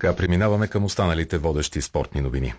Така преминаваме към останалите водещи спортни новини.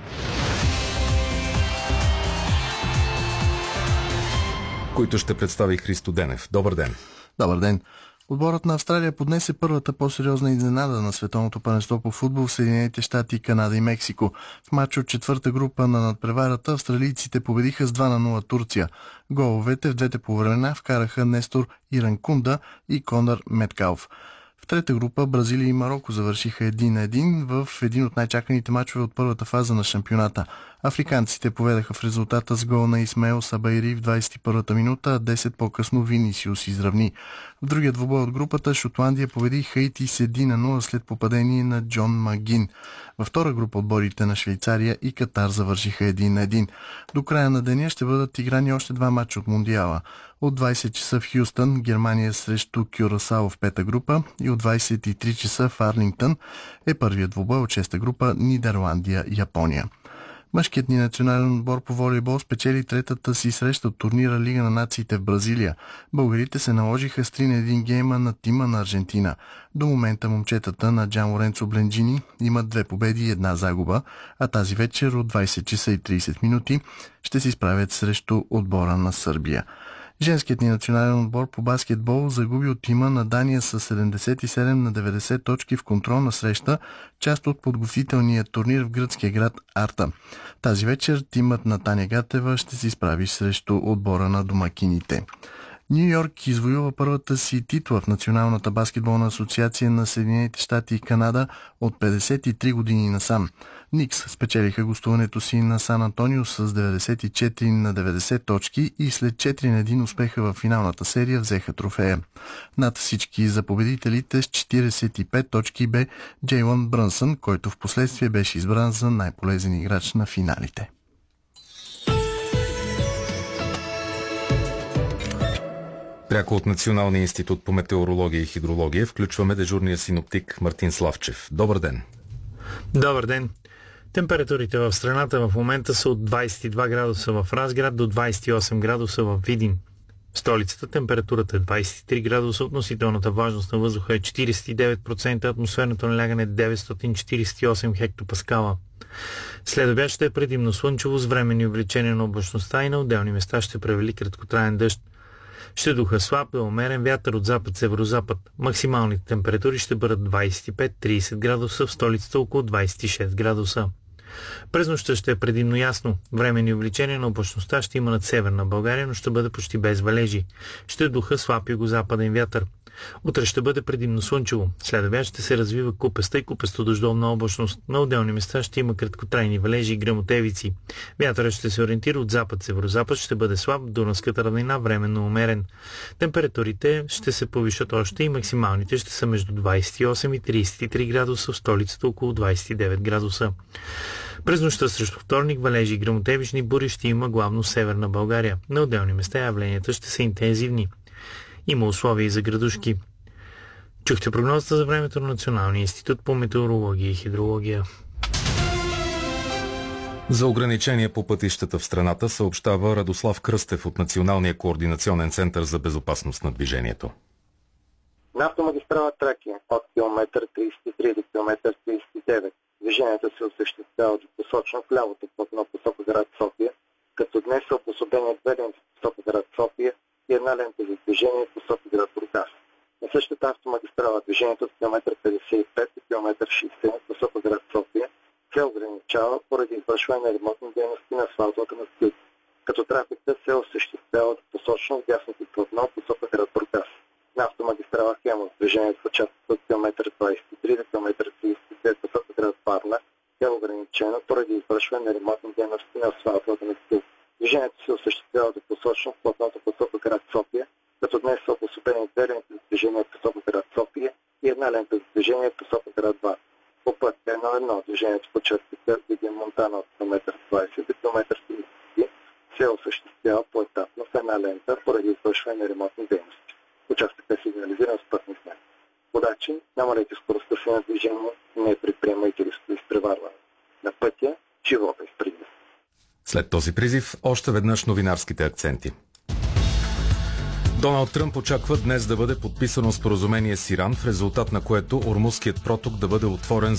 Които ще представи Христо Денев. Добър ден! Добър ден! Отборът на Австралия поднесе първата по-сериозна изненада на световното първенство по футбол в Съединените щати, Канада и Мексико. В матч от четвърта група на надпреварата австралийците победиха с 2-0 Турция. Головете в двете полувремена вкараха Нестор Иранкунда и Конър Меткалф. В трета група Бразилия и Мароко завършиха 1-1 в един от най-чаканите мачове от първата фаза на шампионата. Африканците поведаха в резултата с гол на Исмаел Сабайри в 21-та минута, а 10 по-късно Винисиус изравни. В другия двубой от групата Шотландия победи Хаити с 1-0 след попадение на Джон Магин. Във втора група отборите на Швейцария и Катар завършиха 1-1. До края на деня ще бъдат играни още два мача от Мондиала. От 20 часа в Хюстън Германия срещу Кюрасао в пета група и от 23 часа в Арлингтън е първият двубой от шеста група Нидерландия-Япония. Мъжкият ни национален отбор по волейбол спечели третата си среща от турнира Лига на нациите в Бразилия. Българите се наложиха с 3-1 гейма на тима на Аржентина. До момента момчетата на Джан Лоренцо Бленджини имат 2 победи и 1 загуба, а тази вечер от 20 часа и 30 минути ще се изправят срещу отбора на Сърбия. Женският ни национален отбор по баскетбол загуби от тима на Дания с 77 на 90 точки в контролна среща, част от подготвителния турнир в гръцкия град Арта. Тази вечер тимът на Таня Гатева ще се изправи срещу отбора на домакините. Ню Йорк извоюва първата си титла в Националната баскетболна асоциация на Съединените щати и Канада от 53 години насам. Никс спечелиха гостуването си на Сан Антонио с 94 на 90 точки и след 4-1 успеха в финалната серия взеха трофея. Над всички за победителите с 45 точки бе Джейлън Брънсън, който в последствие беше избран за най-полезен играч на финалите. Пряко от Националния институт по метеорология и хидрология включваме дежурния синоптик Мартин Славчев. Добър ден! Добър ден! Температурите в страната в момента са от 22 градуса в Разград до 28 градуса в Видин. В столицата температурата е 23 градуса, относителната влажност на въздуха е 49%, атмосферното налягане е 948 хектопаскала. След обяд ще е предимно слънчево с временни увеличения на облачността и на отделни места ще превали краткотраен дъжд. Ще духа слаб до умерен вятър от запад-северозапад. Максималните температури ще бъдат 25-30 градуса, в столицата около 26 градуса. През нощта ще е предимно ясно. Временни увеличения на облачността ще има над северна България, но ще бъде почти без валежи. Ще духа слаб югозападен вятър. Утре ще бъде предимно слънчево. След обяд ще се развива купеста и купесто-дъждовна облачност. На отделни места ще има краткотрайни валежи и гръмотевици. Вятърът ще се ориентира от запад-северозапад, ще бъде слаб, Дунавската равнина временно умерен. Температурите ще се повишат още и максималните ще са между 28 и 33 градуса, в столицата около 29 градуса. През нощта срещу вторник валежи и гръмотевични бури ще има главно северна България. На отделни места явленията ще са интензивни. Има условия и за градушки. Чухте прогнозата за времето на Националния институт по метеорология и хидрология. За ограничения по пътищата в страната съобщава Радослав Кръстев от Националния координационен център за безопасност на движението. На автомагистрала Тракия от километър 33 до километър 39 движението се осъществява от посочно в лявото платно посока град София, като днес са обособени две ленти в посока град София и една лента за движение в посока град Бургас. На същата автомагистрала движението от километър 55 до километър 60 в посока град София се ограничава поради извършване на ремонтни дейности на асфалтовата настилка, като трафикът се осъществява от посочно в дясното платно в посока град Бургас. На автомагистрала Хемус движението в участъка от километър 23 до километър 35 в посока град Варна е ограничено поради извършване на ремонтни дейности на асфалтовата настилка. Движението се осъществява до посочно в платното посока град София, като днес са обособени две ленти за движение в посока град София и една лента за движение в посока град Варна. По път 1-1 движението в участъка Видин Монтана от км 20 до км 30 се осъществява поетапно в една лента поради извършване на ремонтни дейности. Участъкът е сигнализиран с пътни знаци. Водачи, намалете скоростта си на движение, не предприемайте рисково изпреварване. На пътя живота изпреди. След този призив, още веднъж новинарските акценти. Доналд Тръмп очаква днес да бъде подписано споразумение с Иран, в резултат на което Ормузският проток да бъде отворен